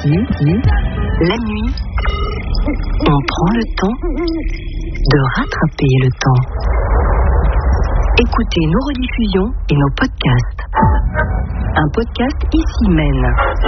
La nuit, on prend le temps de rattraper le temps. Écoutez nos rediffusions et nos podcasts. Un podcast ici mène.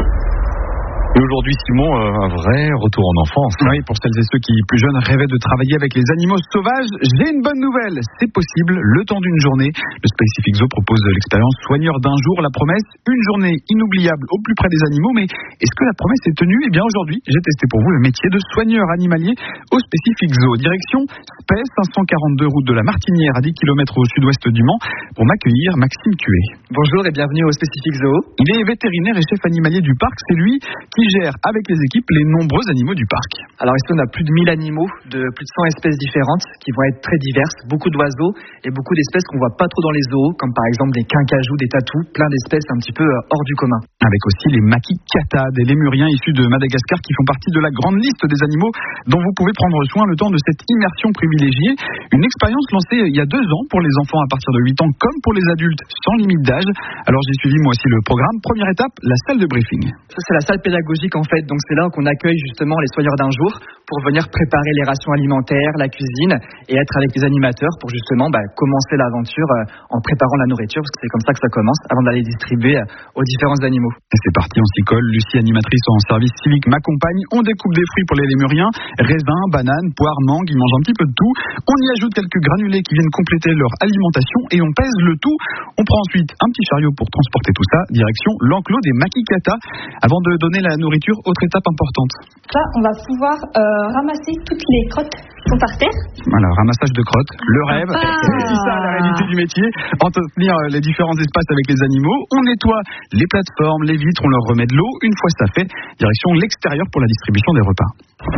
Et aujourd'hui, Simon, un vrai retour en enfance. Oui, pour celles et ceux qui, plus jeunes, rêvaient de travailler avec les animaux sauvages, j'ai une bonne nouvelle. C'est possible, le temps d'une journée. Le Specific Zoo propose l'expérience soigneur d'un jour. La promesse, une journée inoubliable au plus près des animaux. Mais est-ce que la promesse est tenue ? Eh bien, aujourd'hui, j'ai testé pour vous le métier de soigneur animalier au Specific Zoo. Direction Spey, 542 route de la Martinière, à 10 km au sud-ouest du Mans, pour m'accueillir Maxime Tué. Bonjour et bienvenue au Specific Zoo. Il est vétérinaire et chef animalier du parc. C'est lui qui gère avec les équipes les nombreux animaux du parc. Alors ici on a plus de 1000 animaux de plus de 100 espèces différentes qui vont être très diverses, beaucoup d'oiseaux et beaucoup d'espèces qu'on voit pas trop dans les zoos, comme par exemple des quincajous, des tatous, plein d'espèces un petit peu hors du commun. Avec aussi les makikatas, des lémuriens issus de Madagascar qui font partie de la grande liste des animaux dont vous pouvez prendre soin le temps de cette immersion privilégiée. Une expérience lancée il y a 2 ans pour les enfants à partir de 8 ans comme pour les adultes sans limite d'âge. Alors j'ai suivi moi aussi le programme. Première étape, la salle de briefing. Ça c'est la salle pédagogique en fait, donc c'est là qu'on accueille justement les soigneurs d'un jour pour venir préparer les rations alimentaires, la cuisine et être avec les animateurs pour justement commencer l'aventure en préparant la nourriture, parce que c'est comme ça que ça commence avant d'aller distribuer aux différents animaux. Et c'est parti, on s'y colle. Lucie, animatrice en service civique, m'accompagne. On découpe des fruits pour les lémuriens, raisins, bananes, poires, mangues, ils mangent un petit peu de tout. On y ajoute quelques granulés qui viennent compléter leur alimentation et on pèse le tout. On prend ensuite un petit chariot pour transporter tout ça, direction l'enclos des makikatas. Avant de donner la nourriture, autre étape importante. Là, on va pouvoir ramasser toutes les crottes qui sont par terre. Voilà, ramassage de crottes, le rêve. C'est ça la réalité du métier. Entretenir les différents espaces avec les animaux. On nettoie les plateformes, les vitres, on leur remet de l'eau. Une fois ça fait, direction l'extérieur pour la distribution des repas.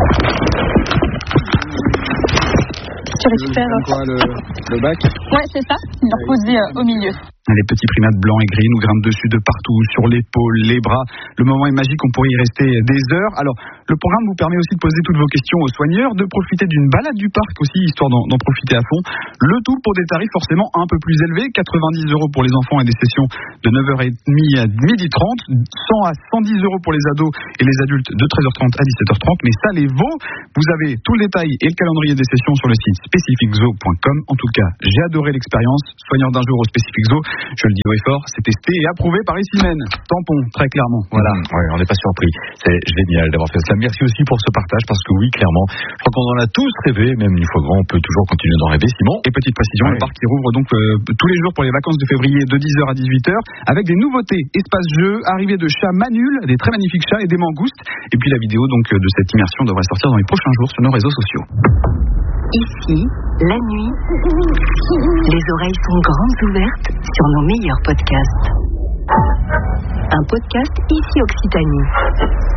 Tu récupères quoi, le bac? Ouais, c'est ça. Il leur posé au milieu. Les petits primates blancs et gris nous grimpent dessus de partout, sur l'épaule, les bras. Le moment est magique, on pourrait y rester des heures. Alors, le programme vous permet aussi de poser toutes vos questions aux soigneurs, de profiter d'une balade du parc aussi, histoire d'en profiter à fond. Le tout pour des tarifs forcément un peu plus élevés, 90 € pour les enfants et des sessions de 9h30 à 12h30, 100 à 110 € pour les ados et les adultes de 13h30 à 17h30. Mais ça les vaut. Vous avez tout le détail et le calendrier des sessions sur le site specificzoo.com. En tout cas, j'ai adoré l'expérience. Soigneur d'un jour au Specific Zoo. Je le dis haut et fort, c'est testé et approuvé par ici même. Tampon, très clairement. Voilà. Ouais, on n'est pas surpris. C'est génial d'avoir fait ça. Merci aussi pour ce partage parce que oui, clairement, je crois qu'on en a tous rêvé, même une fois grand, on peut toujours continuer d'en rêver. Simon. Et petite précision, le parc qui rouvre donc tous les jours pour les vacances de février de 10h à 18h avec des nouveautés, espace jeu, arrivée de chats manuls, des très magnifiques chats et des mangoustes. Et puis la vidéo donc de cette immersion devrait sortir dans les prochains jours sur nos réseaux sociaux. Ici, la nuit, les oreilles sont grandes ouvertes sur nos meilleurs podcasts. Un podcast ici Occitanie.